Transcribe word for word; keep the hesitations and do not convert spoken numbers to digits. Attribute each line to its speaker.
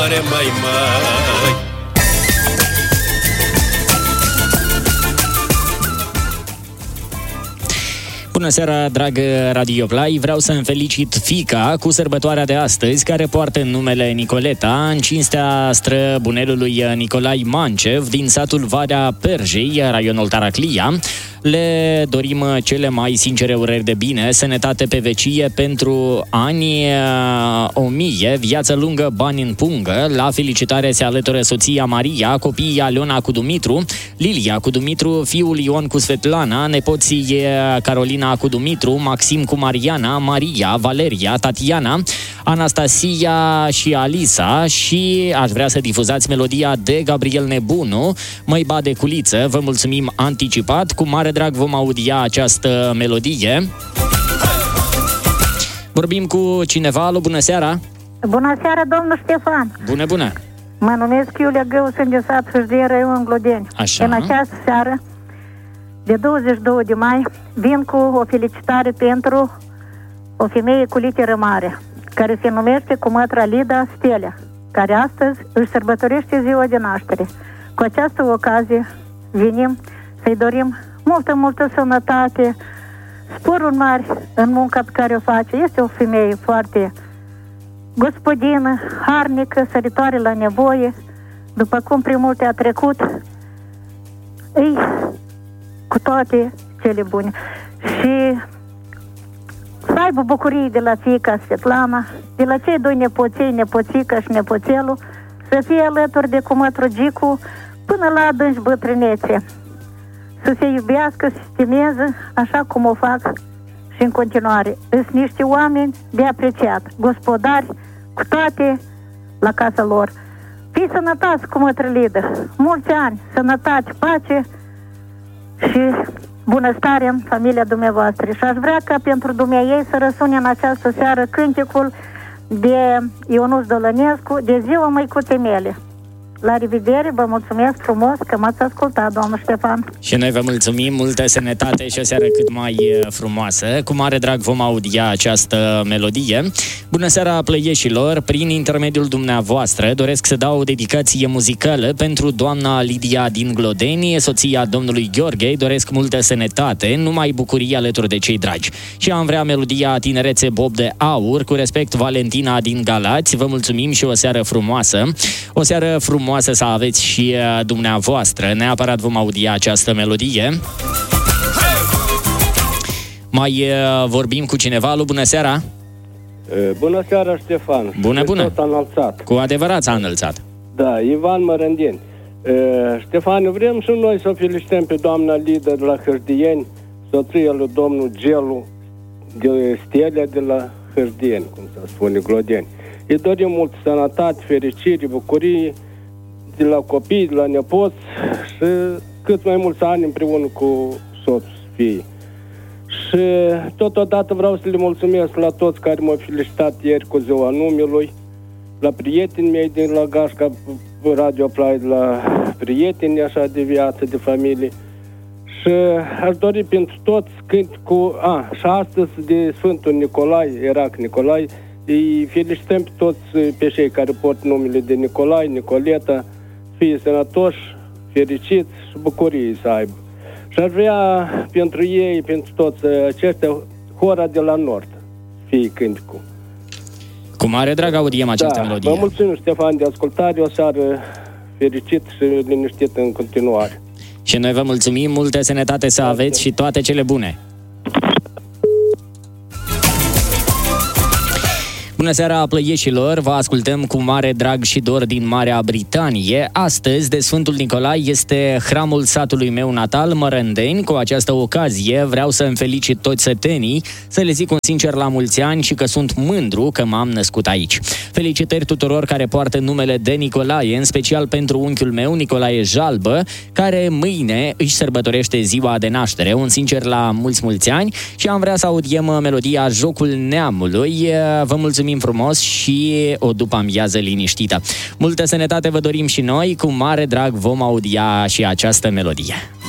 Speaker 1: mare, mai, mai.
Speaker 2: Bună seara, dragă Radio Play! Vreau să-mi felicit fiica cu sărbătoarea de astăzi, care poartă numele Nicoleta, în cinstea străbunelului Nicolae Mancev, din satul Valea Perjei, raionul Taraclia. Le dorim cele mai sincere urări de bine, sănătate pe vecie pentru ani o mie, viață lungă, bani în pungă. La felicitare se alătură soția Maria, copiii Aliona cu Dumitru, Lilia cu Dumitru, fiul Ion cu Svetlana, nepoții Carolina cu Dumitru, Maxim cu Mariana, Maria, Valeria, Tatiana, Anastasia și Alisa. Și aș vrea să difuzați melodia de Gabriel Nebunu, Măi bade culiță. Vă mulțumim anticipat, cu mare drag vom audia această melodie. Vorbim cu cineva. Alo, bună seara!
Speaker 3: Bună seara, domnul Ștefan!
Speaker 2: Bună, bună!
Speaker 3: Mă numesc Iulia Gău, sunt de sat Hâșdie, raionul Glodeni.
Speaker 2: Așa.
Speaker 3: În această seară, de douăzeci și doi de mai, vin cu o felicitare pentru o femeie cu literă mare, care se numește cu mătra Lida Stelea, care astăzi își sărbătorește ziua de naștere. Cu această ocazie venim să-i dorim multă, multă sănătate, sporuri mari în munca pe care o face. Este o femeie foarte gospodină, harnică, săritoare la nevoie, după cum prin multe a trecut, ei, cu toate cele bune. Și să aibă bucurii de la fiica Svetlana, de la cei doi nepoței, nepoțica și nepoțelul, să fie alături de cumătru Gicu până la adânci bătrânețe. Să se iubească, să se stimeze, așa cum o fac și în continuare. Sunt niște oameni de apreciat, gospodari, cu toate la casa lor. Fii sănătați cu mătrălidă, mulți ani, sănătate, pace și bunăstare în familia dumneavoastră. Și aș vrea ca pentru dumneaei să răsune în această seară cânticul de Ionuț Dolănescu, de ziua măicuței mele. La revedere, vă mulțumesc frumos că m-ați ascultat, domnul Ștefan.
Speaker 2: Și noi vă mulțumim, multă sănătate și o seară cât mai frumoasă. Cu mare drag vom audia această melodie. Bună seara, plăieșilor! Prin intermediul dumneavoastră doresc să dau o dedicație muzicală pentru doamna Lidia din Glodeni, soția domnului Gheorghe. Doresc multă sănătate, numai bucurie alături de cei dragi. Și am vrea melodia Tinerețe Bob de Aur, cu respect Valentina din Galați. Vă mulțumim și o seară frumoasă. O seară frumoasă să aveți și dumneavoastră. Neapărat vom audia această melodie. Mai vorbim cu cineva. Alo, bună seara!
Speaker 4: Bună seara, Ștefan!
Speaker 2: Bună, bună!
Speaker 4: Înălțat.
Speaker 2: Cu adevărat s-a înălțat.
Speaker 4: Da, Ivan Mărândeni. Ștefan, vrem și noi să o felicităm pe doamna Lida de la Hârdieni, soția lui domnul Gelu de Stelea de la Hârdieni, cum se spune, Glodeni. Îi dorim mult sănătate, fericire, bucurie de la copii, de la nepoți și cât mai mulți ani împreună cu soțul fiii. Și totodată vreau să le mulțumesc la toți care m-au felicitat ieri cu ziua numelui, la prietenii mei din la Gașca Radio Play, la prieteni așa de viață, de familie. Și aș dori pentru toți cânt cu... A, și astăzi de Sfântul Nicolae, Erac Nicolae, îi felicităm pe toți pe cei care port numele de Nicolae, Nicoleta, fie sănătoși, fericiți și bucurii să aibă. Și aș vrea pentru ei, pentru toți aceștia, Hora de la Nord, fie cânticul.
Speaker 2: Cu mare drag audiem această
Speaker 4: da,
Speaker 2: melodie.
Speaker 4: Vă mulțumim, Ștefan, de ascultare, o seară fericit și liniștit în continuare.
Speaker 2: Și noi vă mulțumim, multă sănătate să aveți și toate cele bune. Bună seara, plăieșilor! Vă ascultăm cu mare drag și dor din Marea Britanie. Astăzi, de Sfântul Nicolae, este hramul satului meu natal, Mărândeni. Cu această ocazie vreau să îmi felicit toți sătenii, să le zic un sincer la mulți ani și că sunt mândru că m-am născut aici. Felicitări tuturor care poartă numele de Nicolae, în special pentru unchiul meu, Nicolae Jalbă, care mâine își sărbătorește ziua de naștere. Un sincer la mulți, mulți ani și am vrea să audiem melodia Jocul Neamului. Vă mulțumim frumos și o după amiază liniștită. Multă sănătate vă dorim și noi, cu mare drag vom audia și această melodie.